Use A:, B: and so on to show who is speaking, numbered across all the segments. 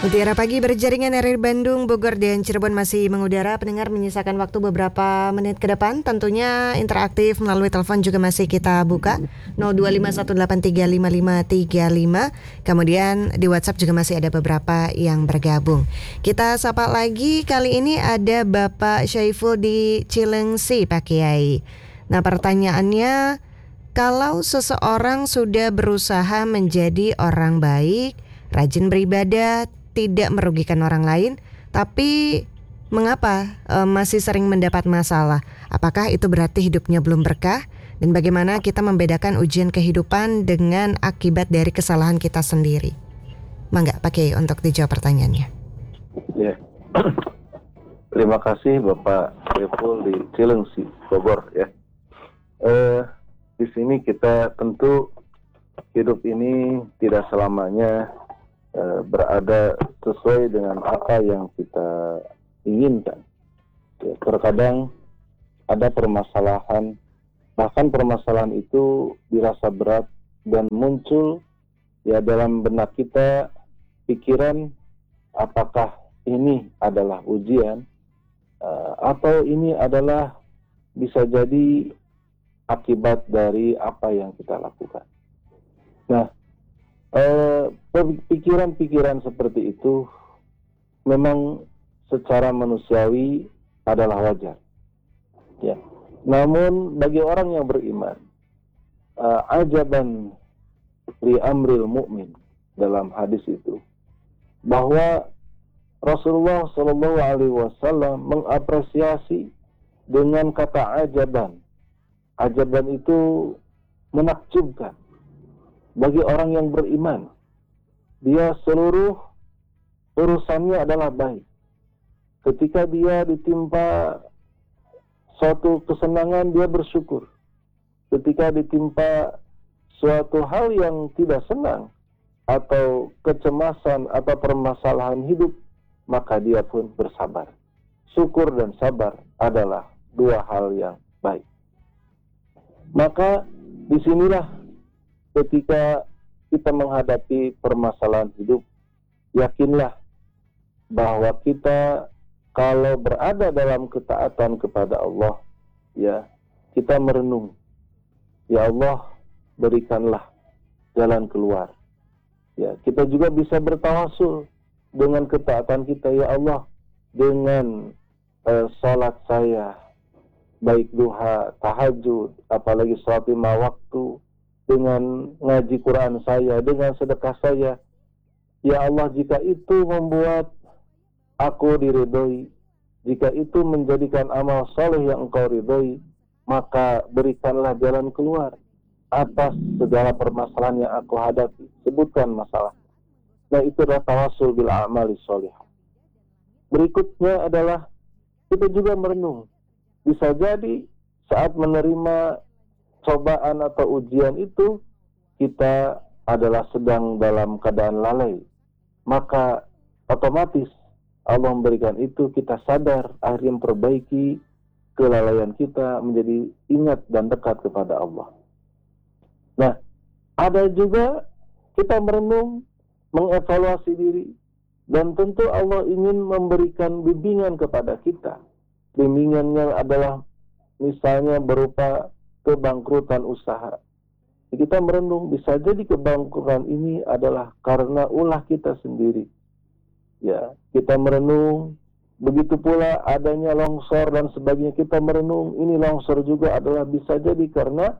A: Mutiara Pagi berjaringan dari Bandung, Bogor, dan Cirebon masih mengudara. Pendengar menyisakan waktu beberapa menit ke depan. Tentunya interaktif melalui telepon juga masih kita buka 0251835535. Kemudian di WhatsApp juga masih ada beberapa yang bergabung. Kita sapa lagi, kali ini ada Bapak Syaiful di Cilengsi, Pak Kiai. Nah, pertanyaannya, kalau seseorang sudah berusaha menjadi orang baik, rajin beribadah, tidak merugikan orang lain, tapi mengapa masih sering mendapat masalah? Apakah itu berarti hidupnya belum berkah? Dan bagaimana kita membedakan ujian kehidupan dengan akibat dari kesalahan kita sendiri? Mangga Pak Kiai untuk dijawab pertanyaannya.
B: Ya, terima kasih Bapak Saiful di Cilengsi, Bogor ya. Di sini kita tentu hidup ini tidak selamanya berada sesuai dengan apa yang kita inginkan. Ya, terkadang ada permasalahan, bahkan permasalahan itu dirasa berat dan muncul ya dalam benak kita pikiran, apakah ini adalah ujian atau ini adalah bisa jadi akibat dari apa yang kita lakukan. Nah, pikiran-pikiran seperti itu memang secara manusiawi adalah wajar. Ya. Namun bagi orang yang beriman, ajaban li amril mu'min dalam hadis itu, bahwa Rasulullah Shallallahu Alaihi Wasallam mengapresiasi dengan kata ajaban. Ajaban itu menakjubkan. Bagi orang yang beriman, dia seluruh urusannya adalah baik. Ketika dia ditimpa suatu kesenangan, dia bersyukur. Ketika ditimpa suatu hal yang tidak senang, atau kecemasan, atau permasalahan hidup, maka dia pun bersabar. Syukur dan sabar adalah dua hal yang baik. Maka disinilah ketika kita menghadapi permasalahan hidup, yakinlah bahwa kita kalau berada dalam ketaatan kepada Allah, ya, kita merenung, ya Allah, berikanlah jalan keluar. Ya, kita juga bisa bertawasul dengan ketaatan kita, ya Allah, dengan salat saya, baik duha, tahajud, apalagi salat 5 waktu, dengan ngaji Quran saya, dengan sedekah saya, ya Allah, jika itu membuat aku diridhoi, jika itu menjadikan amal soleh yang Engkau ridhoi, maka berikanlah jalan keluar atas segala permasalahan yang aku hadapi. Sebutkan masalah. Nah, itu adalah tawasul bil a'mali sholihah. Berikutnya adalah kita juga merenung. Bisa jadi saat menerima cobaan atau ujian itu, kita adalah sedang dalam keadaan lalai. Maka otomatis Allah memberikan itu, kita sadar, akhirnya memperbaiki kelalaian kita, menjadi ingat dan dekat kepada Allah. Nah, ada juga kita merenung, mengevaluasi diri, dan tentu Allah ingin memberikan bimbingan kepada kita. Bimbingannya adalah misalnya berupa kebangkrutan usaha. Kita merenung, bisa jadi kebangkrutan ini adalah karena ulah kita sendiri. Ya, kita merenung, begitu pula adanya longsor dan sebagainya, kita merenung, ini longsor juga adalah bisa jadi karena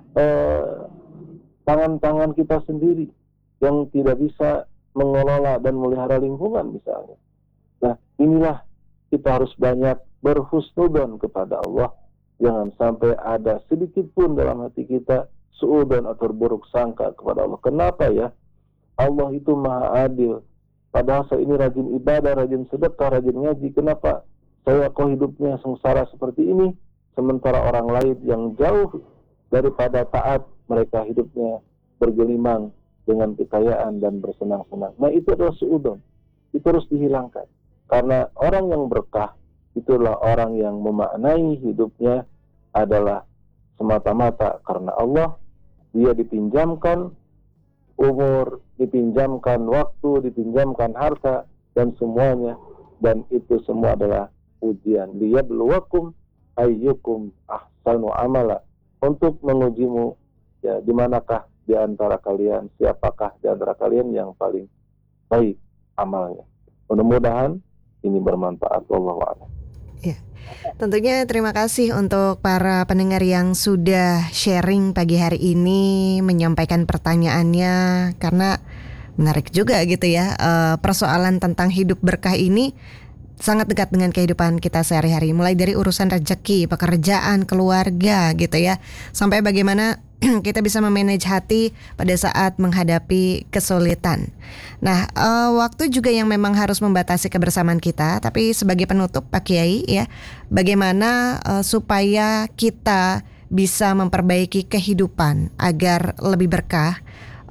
B: tangan-tangan kita sendiri yang tidak bisa mengelola dan melihara lingkungan misalnya. Nah, inilah kita harus banyak berhusnudzon kepada Allah. Jangan sampai ada sedikit pun dalam hati kita suudzon atau buruk sangka kepada Allah. Kenapa ya? Allah itu maha adil. Padahal saya ini rajin ibadah, rajin sedekah, rajin ngaji. Kenapa saya kok hidupnya sengsara seperti ini? Sementara orang lain yang jauh daripada taat, mereka hidupnya bergelimang dengan kekayaan dan bersenang-senang. Nah, itu adalah suudzon. Itu harus dihilangkan. Karena orang yang berkah, itulah orang yang memaknai hidupnya adalah semata-mata karena Allah. Dia dipinjamkan umur, dipinjamkan waktu, dipinjamkan harta, dan semuanya, dan itu semua adalah ujian. Liyabluwakum ayyukum ahsanu amala, untuk mengujimu, ya, di manakah di antara kalian, siapakah di antara kalian yang paling baik amalnya. Mudah-mudahan ini bermanfaat. Wallahu a'lam.
A: Ya, tentunya terima kasih untuk para pendengar yang sudah sharing pagi hari ini, menyampaikan pertanyaannya, karena menarik juga gitu ya. Persoalan tentang hidup berkah ini sangat dekat dengan kehidupan kita sehari-hari, mulai dari urusan rezeki, pekerjaan, keluarga gitu ya, sampai bagaimana kita bisa memanage hati pada saat menghadapi kesulitan. Nah, waktu juga yang memang harus membatasi kebersamaan kita. Tapi sebagai penutup, Pak Kiai, ya, bagaimana supaya kita bisa memperbaiki kehidupan agar lebih berkah?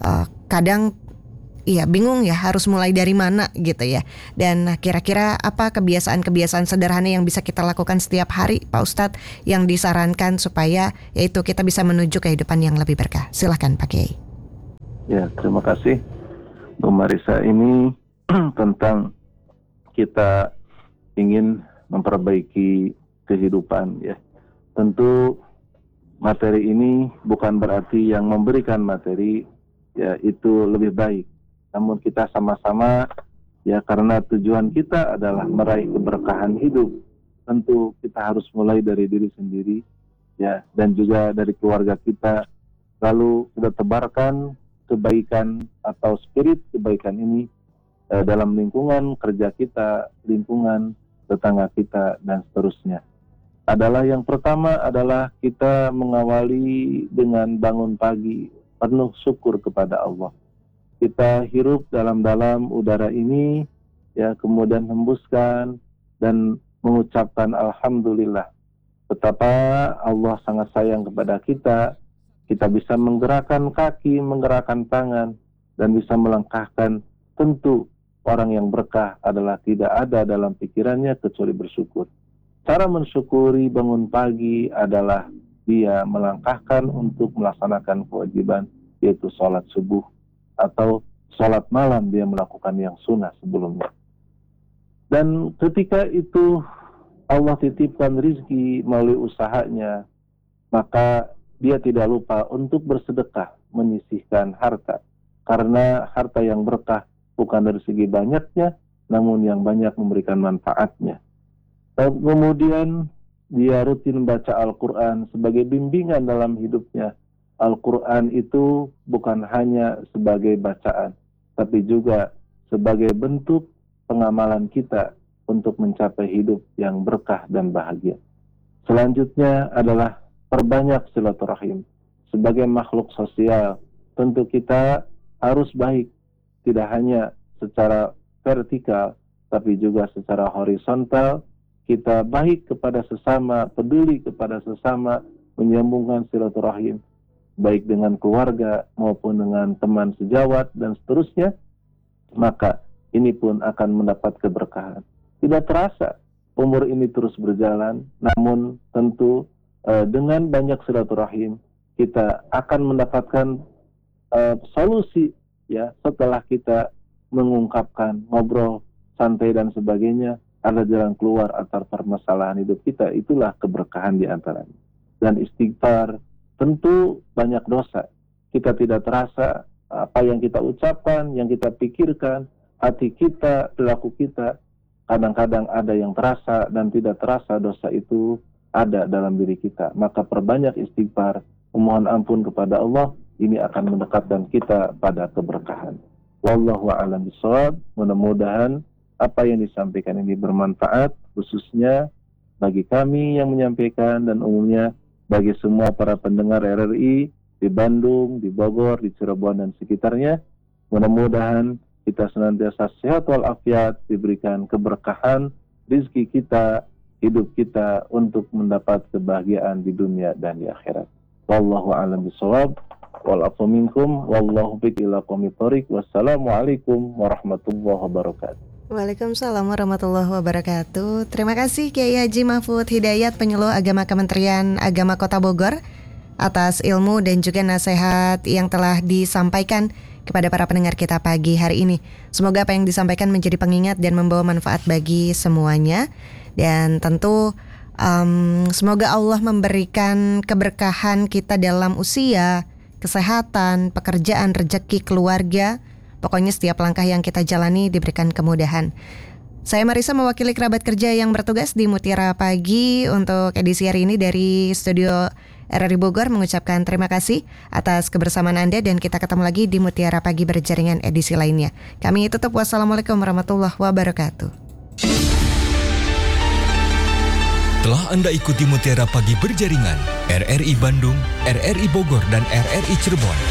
A: Kadang iya bingung ya harus mulai dari mana gitu ya. Dan kira-kira apa kebiasaan-kebiasaan sederhana yang bisa kita lakukan setiap hari, Pak Ustadz, yang disarankan supaya yaitu kita bisa menuju kehidupan yang lebih berkah? Silahkan Pak Kiai.
B: Ya, terima kasih Bu Marisa. Ini tentang kita ingin memperbaiki kehidupan, ya. Tentu materi ini bukan berarti yang memberikan materi ya itu lebih baik. Namun kita sama-sama, ya, karena tujuan kita adalah meraih keberkahan hidup, tentu kita harus mulai dari diri sendiri, ya, dan juga dari keluarga kita. Lalu kita tebarkan kebaikan atau spirit kebaikan ini dalam lingkungan kerja kita, lingkungan tetangga kita, dan seterusnya. Adalah yang pertama adalah kita mengawali dengan bangun pagi penuh syukur kepada Allah. Kita hirup dalam-dalam udara ini, ya, kemudian hembuskan dan mengucapkan alhamdulillah. Betapa Allah sangat sayang kepada kita. Kita bisa menggerakkan kaki, menggerakkan tangan, dan bisa melangkahkan. Tentu orang yang berkah adalah tidak ada dalam pikirannya kecuali bersyukur. Cara mensyukuri bangun pagi adalah dia melangkahkan untuk melaksanakan kewajiban, yaitu sholat subuh, atau sholat malam dia melakukan yang sunnah sebelumnya. Dan ketika itu Allah titipkan rizki melalui usahanya, maka dia tidak lupa untuk bersedekah, menyisihkan harta. Karena harta yang berkah bukan dari segi banyaknya, namun yang banyak memberikan manfaatnya. Dan kemudian dia rutin baca Al-Quran sebagai bimbingan dalam hidupnya. Al-Quran itu bukan hanya sebagai bacaan, tapi juga sebagai bentuk pengamalan kita untuk mencapai hidup yang berkah dan bahagia. Selanjutnya adalah perbanyak silaturahim. Sebagai makhluk sosial, tentu kita harus baik, tidak hanya secara vertikal, tapi juga secara horizontal. Kita baik kepada sesama, peduli kepada sesama, menyambungkan silaturahim, baik dengan keluarga maupun dengan teman sejawat dan seterusnya, maka ini pun akan mendapat keberkahan. Tidak terasa umur ini terus berjalan, namun tentu dengan banyak silaturahim kita akan mendapatkan solusi, ya, setelah kita mengungkapkan, ngobrol santai dan sebagainya, ada jalan keluar atas permasalahan hidup kita. Itulah keberkahan di antaranya. Dan istighfar, tentu banyak dosa. Kita tidak terasa apa yang kita ucapkan, yang kita pikirkan, hati kita, perilaku kita. Kadang-kadang ada yang terasa dan tidak terasa dosa itu ada dalam diri kita. Maka perbanyak istighfar, memohon ampun kepada Allah, ini akan mendekatkan kita pada keberkahan. Wallahu a'lam bishawab. Mudah-mudahan apa yang disampaikan ini bermanfaat, khususnya bagi kami yang menyampaikan dan umumnya bagi semua para pendengar RRI di Bandung, di Bogor, di Cirebon dan sekitarnya. Mudah-mudahan kita senantiasa sehat walafiat, diberikan keberkahan, rizki kita, hidup kita untuk mendapat kebahagiaan di dunia dan di akhirat. Wallahu a'lam bishawab. Wal afu minkum wallahu biq ila qomit thoriq. Wassalamualaikum warahmatullahi wabarakatuh.
A: Waalaikumsalam warahmatullahi wabarakatuh. Terima kasih Kiai Haji Mahfud Hidayat, Penyuluh Agama Kementerian Agama Kota Bogor, atas ilmu dan juga nasihat yang telah disampaikan kepada para pendengar kita pagi hari ini. Semoga apa yang disampaikan menjadi pengingat dan membawa manfaat bagi semuanya. Dan tentu semoga Allah memberikan keberkahan kita dalam usia, kesehatan, pekerjaan, rezeki, keluarga. Pokoknya setiap langkah yang kita jalani diberikan kemudahan. Saya Marisa mewakili kerabat kerja yang bertugas di Mutiara Pagi untuk edisi hari ini dari studio RRI Bogor mengucapkan terima kasih atas kebersamaan Anda dan kita ketemu lagi di Mutiara Pagi berjaringan edisi lainnya. Kami tutup, wassalamualaikum warahmatullahi wabarakatuh.
C: Telah Anda ikuti Mutiara Pagi berjaringan RRI Bandung, RRI Bogor, dan RRI Cirebon.